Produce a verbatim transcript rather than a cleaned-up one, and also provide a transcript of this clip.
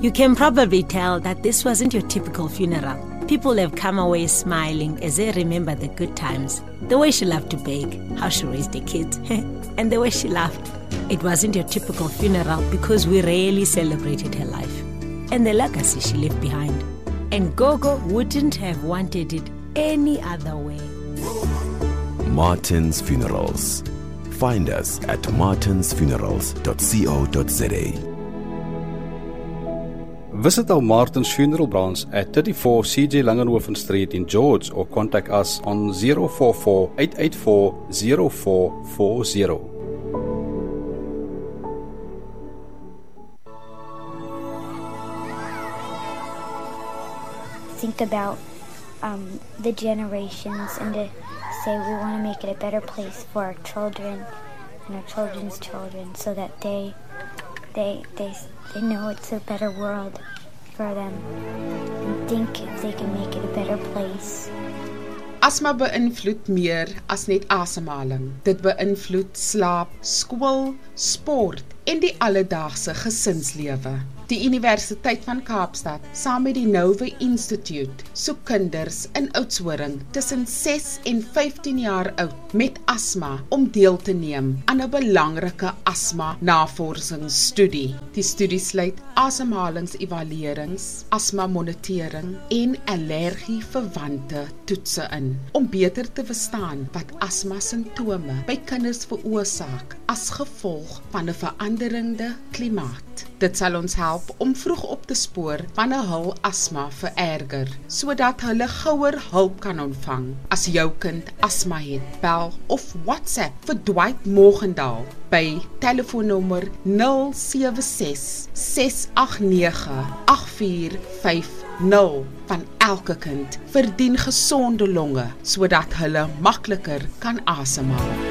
You can probably tell that this wasn't your typical funeral. People have come away smiling as they remember the good times, the way she loved to bake, how she raised the kids, and the way she laughed. It wasn't your typical funeral because we rarely celebrated her life and the legacy she left behind. And Gogo wouldn't have wanted it any other way. Martin's Funerals. Find us at martins funerals dot co dot za. Visit our Martin's Funeral branch at thirty-four C J Langenhoven Street in George or contact us on zero four four, eight eight four, zero four four zero. Think about um, the generations and to say we want to make it a better place for our children and our children's children so that they they they they know it's a better world for them and think if they can make it a better place. Asma beïnvloed meer as net asemhaling. Dit beïnvloed slaap, skool, sport en die alledaagse gesinslewe. Die Universiteit van Kaapstad, saam met die Nova Institute, soek kinders in Oudtshoorn tussen ses en vyftien jaar oud met asma om deel te neem aan 'n belangrike asma navorsingsstudie. Die studie sluit asemhalingsevaluerings, asma monitering en allergie-verwante toetse in, om beter te verstaan wat asma simptome by kinders veroorsaak as gevolg van 'n veranderende klimaat. Dit sal ons help om vroeg op te spoor wanneer hul asma vererger, sodat hulle gouer hulp kan ontvang. As jou kind asma het, bel of WhatsApp vir Dwight Morgendaal by telefoonnommer nul sewe ses, ses agt nege, agt vier vyf nul. Van elke kind verdien gesonde longe, sodat hulle makliker kan asemhaal.